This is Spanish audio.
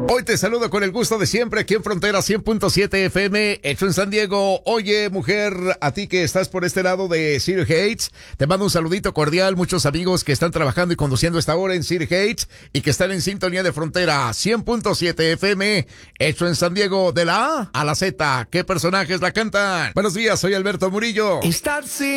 Hoy te saludo con el gusto de siempre aquí en Frontera 100.7 FM, hecho en San Diego. Oye, mujer, a ti que estás por este lado de City Heights, te mando un saludito cordial. Muchos amigos que están trabajando y conduciendo esta hora en City Heights y que están en sintonía de Frontera 100.7 FM, hecho en San Diego, de la A a la Z. ¿Qué personajes la cantan? Buenos días, soy Alberto Murillo.